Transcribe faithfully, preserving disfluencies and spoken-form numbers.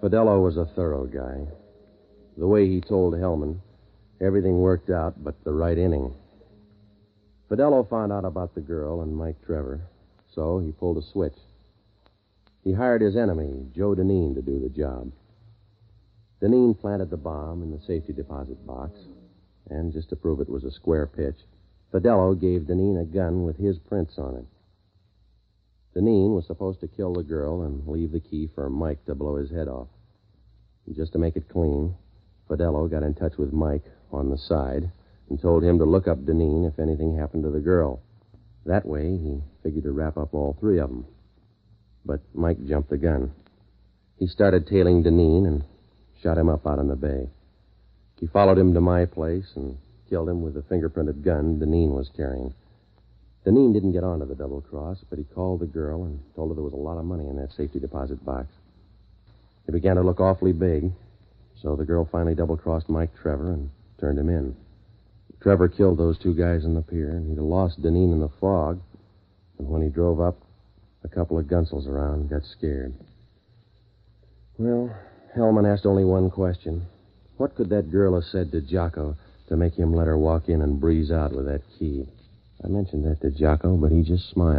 Fidello was a thorough guy. The way he told Hellman, everything worked out but the right inning. Fidello found out about the girl and Mike Trevor, so he pulled a switch. He hired his enemy, Joe Dineen, to do the job. Dineen planted the bomb in the safety deposit box, and just to prove it was a square pitch, Fidello gave Dineen a gun with his prints on it. Dineen was supposed to kill the girl and leave the key for Mike to blow his head off. And just to make it clean, Fidello got in touch with Mike on the side and told him to look up Dineen if anything happened to the girl. That way, he figured to wrap up all three of them. But Mike jumped the gun. He started tailing Dineen and shot him up out in the bay. He followed him to my place and killed him with the fingerprinted gun Dineen was carrying. Dineen didn't get onto the double cross, but he called the girl and told her there was a lot of money in that safety deposit box. It began to look awfully big, so the girl finally double-crossed Mike Trevor and turned him in. Trevor killed those two guys on the pier, and he'd lost Dineen in the fog, and when he drove up, a couple of gunsels around got scared. Well, Hellman asked only one question. What could that girl have said to Jocko to make him let her walk in and breeze out with that key? I mentioned that to Jocko, but he just smiled.